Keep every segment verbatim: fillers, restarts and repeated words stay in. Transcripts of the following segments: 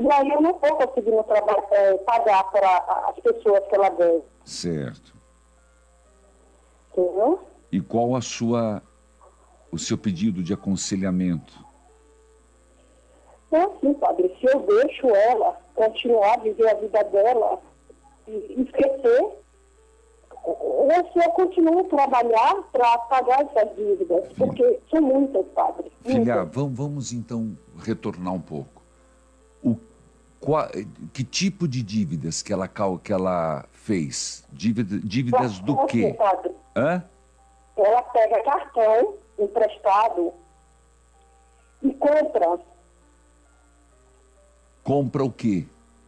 E aí eu não estou conseguindo traba- é, pagar para as pessoas que ela deve. Certo. Entendeu? E qual a sua, o seu pedido de aconselhamento? Então, assim, padre, se eu deixo ela continuar a viver a vida dela e e esquecer, ou se eu continuo a trabalhar para pagar essas dívidas, porque são muitas, padre. Filha, muitas. vamos, vamos então retornar um pouco. O, qual, que tipo de dívidas que ela, cal- que ela fez? Dívida, dívidas do Então, assim, quê? padre, Hã? ela pega cartão emprestado e compra, Compra o quê?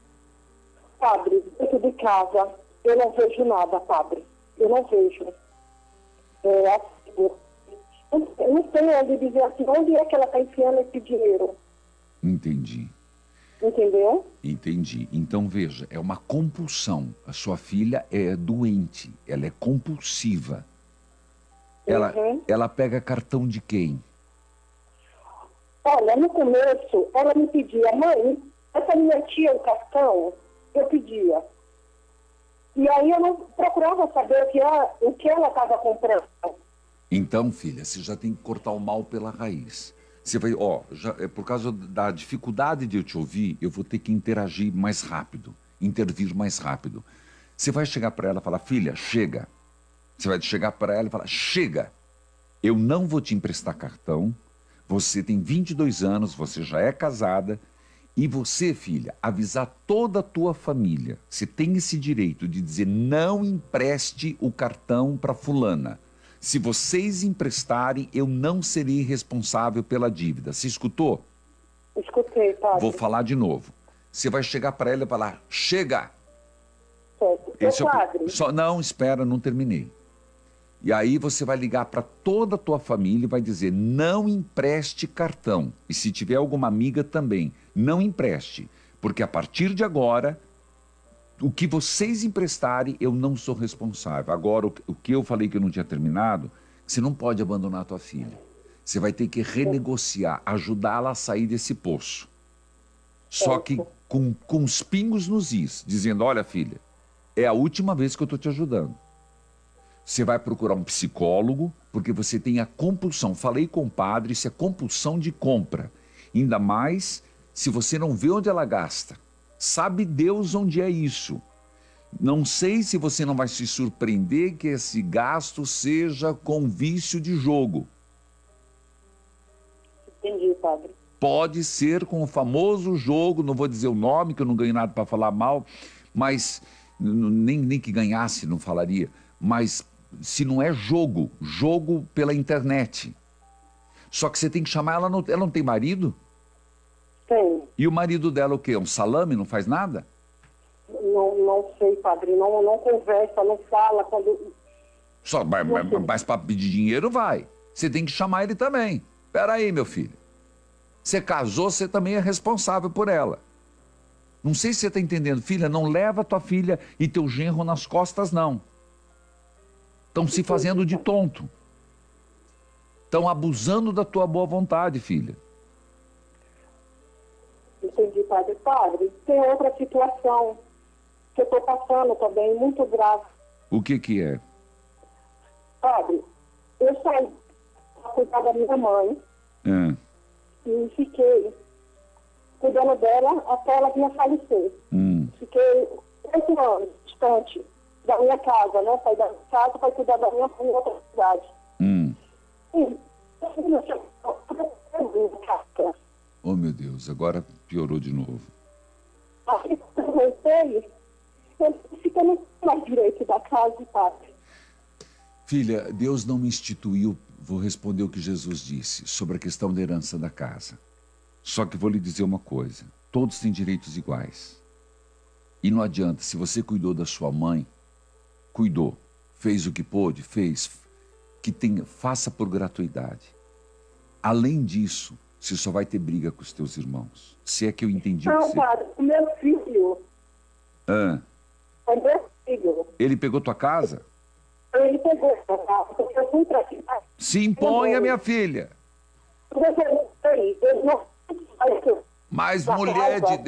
padre, dentro de casa. Eu não vejo nada, padre. Eu não vejo. É, assim, eu eu não sei onde dizer assim, onde é que ela está enfiando esse dinheiro. Entendi. Entendeu? Entendi. Então veja, é uma compulsão. A sua filha é doente, ela é compulsiva. Ela, Uhum. ela pega cartão de quem? Olha, no começo, ela me pedia, mãe, essa minha tia, o cartão, eu pedia. E aí eu não procurava saber o que ela, o que ela estava comprando. Então, filha, você já tem que cortar o mal pela raiz. Você vai, ó, já, é por causa da dificuldade de eu te ouvir, eu vou ter que interagir mais rápido, intervir mais rápido. Você vai chegar para ela e falar, filha, chega. Você vai chegar para ela e falar, chega. Eu não vou te emprestar cartão. Você tem vinte e dois anos, você já é casada. E você, filha, avisar toda a tua família. Você tem esse direito de dizer, não empreste o cartão para fulana. Se vocês emprestarem, eu não serei responsável pela dívida. Você escutou? Escutei, padre. Vou falar de novo. Você vai chegar para ela e falar, chega! Certo. Esse Ô, é o... padre, Só... Não, espera, não terminei. E aí você vai ligar para toda a tua família e vai dizer, não empreste cartão. E se tiver alguma amiga também, não empreste. Porque a partir de agora, o que vocês emprestarem, eu não sou responsável. Agora, o, o que eu falei que eu não tinha terminado, você não pode abandonar a tua filha. Você vai ter que renegociar, ajudá-la a sair desse poço. Só que com, com os pingos nos is, dizendo, olha filha, é a última vez que eu estou te ajudando. Você vai procurar um psicólogo, porque você tem a compulsão. Falei com o padre, isso é compulsão de compra. Ainda mais se você não vê onde ela gasta. Sabe Deus onde é isso. Não sei se você não vai se surpreender que esse gasto seja com vício de jogo. entendi, padre. Pode ser com o famoso jogo, não vou dizer o nome, que eu não ganho nada para falar mal, mas nem, nem que ganhasse não falaria, mas se não é jogo, jogo pela internet. Só que você tem que chamar ela, não, ela não tem marido? Tem. E o marido dela o quê? Um salame, não faz nada? Não, não sei, padre. Não, não conversa, não fala. Quando... Só, mas, mas, mas para pedir dinheiro vai. Você tem que chamar ele também. Pera aí, meu filho. Você casou, você também é responsável por ela. Não sei se você está entendendo, filha, não leva tua filha e teu genro nas costas, não. Estão se fazendo de tonto. Estão abusando da tua boa vontade, filha. Entendi, padre. Padre, tem outra situação que eu estou passando também, muito grave. O que que é? Padre, eu saí para cuidar da minha mãe É. e fiquei cuidando dela até ela vir a falecer. Hum. Fiquei oito anos distante da minha casa, né? Saí da minha casa para cuidar da minha mãe em outra cidade. Hum. E, eu Oh, meu Deus, agora piorou de novo. Aí, quando eu voltei, eu fiquei no mais direito da casa, padre. Filha, Deus não me instituiu, vou responder o que Jesus disse, sobre a questão da herança da casa. Só que vou lhe dizer uma coisa, todos têm direitos iguais. E não adianta, se você cuidou da sua mãe, cuidou, fez o que pôde, fez, que tenha, faça por gratuidade. Além disso, você só vai ter briga com os teus irmãos. Se é que eu entendi o que Não, você... padre, o meu filho, Ah, o meu filho, ele pegou tua casa? ele pegou essa casa, porque eu fui pra cidade. Se imponha, minha filha. Eu não sei, eu não sei, Mas mulher de